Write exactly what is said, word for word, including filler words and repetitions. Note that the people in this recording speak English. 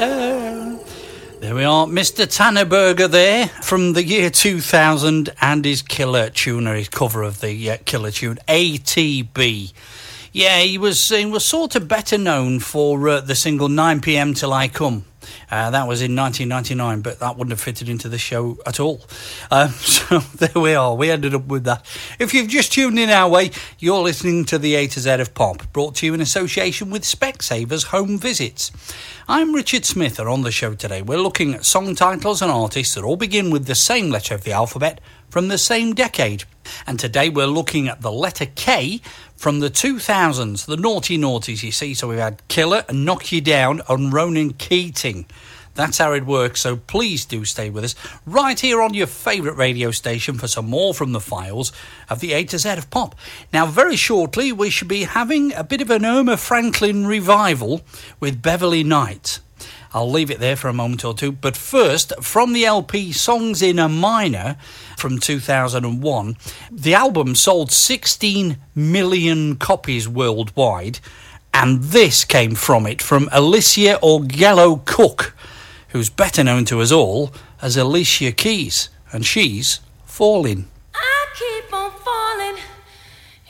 There we are, Mister Tannerberger there from the year two thousand and his killer tune, or his cover of the uh, killer tune, A T B. Yeah, he was he was sort of better known for uh, the single nine p.m. Till I Come. Uh, that was in nineteen ninety-nine, but that wouldn't have fitted into the show at all. Um, so there we are. We ended up with that. If you've just tuned in our way, you're listening to the A to Z of Pop, brought to you in association with Specsavers Home Visits. I'm Richard Smith, and on the show today, we're looking at song titles and artists that all begin with the same letter of the alphabet from the same decade. And today we're looking at the letter K from the two thousands, the naughty noughties, you see. So we've had Killer and Knock You Down and Ronan Keating. That's how it works, so please do stay with us right here on your favourite radio station for some more from the files of the A to Z of Pop. Now, very shortly, we should be having a bit of an Irma Franklin revival with Beverly Knight. I'll leave it there for a moment or two, but first, from the L P Songs in a Minor from two thousand one, the album sold sixteen million copies worldwide, and this came from it, from Alicia Augello Cook, who's better known to us all as Alicia Keys, and she's Falling.